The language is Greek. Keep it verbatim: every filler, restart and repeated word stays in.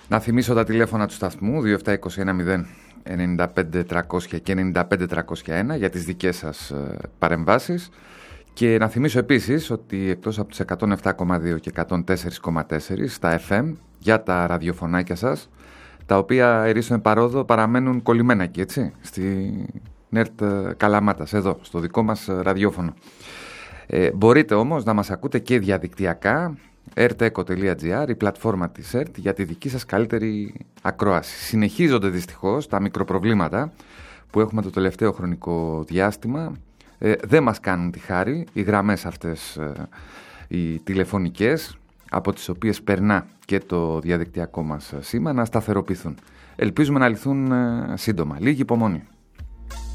Να θυμίσω τα τηλέφωνα του σταθμού δύο επτά δύο ένα μηδέν εννιά πέντε τριακόσια και εννιά πέντε τριακόσια ένα για τις δικές σας παρεμβάσεις. Και να θυμίσω επίσης ότι εκτός από τους εκατόν επτά κόμμα δύο και εκατόν τέσσερα κόμμα τέσσερα στα εφ εμ για τα ραδιοφωνάκια σας, τα οποία ερίσσον παρόδο παραμένουν κολλημένα εκεί, έτσι, στη ΝΕΡΤ Καλαμάτας, εδώ, στο δικό μας ραδιόφωνο. Ε, μπορείτε όμως να μας ακούτε και διαδικτυακά, ερτεκο τελεία τζι άρ, η πλατφόρμα της ΕΡΤ, για τη δική σας καλύτερη ακρόαση. Συνεχίζονται δυστυχώς τα μικροπροβλήματα που έχουμε το τελευταίο χρονικό διάστημα. Ε, δεν μας κάνουν τη χάρη οι γραμμές αυτές, ε, οι τηλεφωνικές, από τις οποίες περνά και το διαδικτυακό μας σήμα, να σταθεροποιηθούν. Ελπίζουμε να λυθούν ε, σύντομα. Λίγη υπομονή.